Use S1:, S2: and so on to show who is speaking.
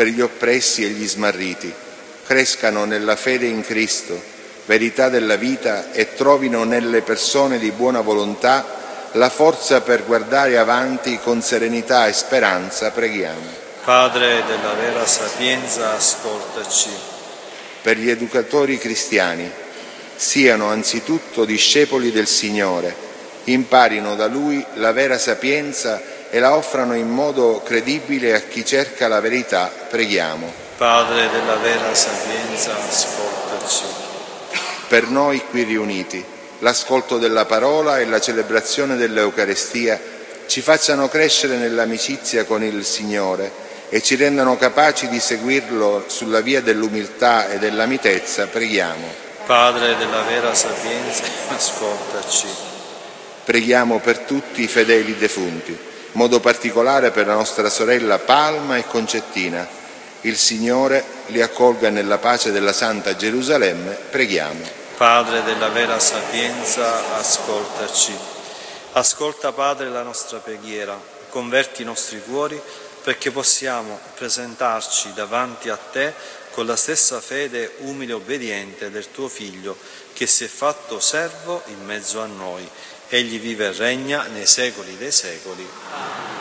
S1: per gli oppressi e gli smarriti, crescano nella fede in Cristo, verità della vita, e trovino nelle persone di buona volontà la forza per guardare avanti con serenità e speranza, preghiamo.
S2: Padre della vera sapienza, ascoltaci.
S1: Per gli educatori cristiani, siano anzitutto discepoli del Signore, imparino da Lui la vera sapienza e la offrano in modo credibile a chi cerca la verità, preghiamo.
S2: Padre della vera sapienza, ascoltaci.
S1: Per noi qui riuniti, l'ascolto della parola e la celebrazione dell'Eucarestia ci facciano crescere nell'amicizia con il Signore e ci rendano capaci di seguirlo sulla via dell'umiltà e della mitezza, preghiamo.
S2: Padre della vera sapienza, ascoltaci.
S1: Preghiamo per tutti i fedeli defunti, in modo particolare per la nostra sorella Palma e Concettina. Il Signore li accolga nella pace della Santa Gerusalemme, preghiamo.
S2: Padre della vera sapienza, ascoltaci. Ascolta, Padre, la nostra preghiera, converti i nostri cuori perché possiamo presentarci davanti a Te con la stessa fede umile e obbediente del Tuo Figlio, che si è fatto servo in mezzo a noi. Egli vive e regna nei secoli dei secoli.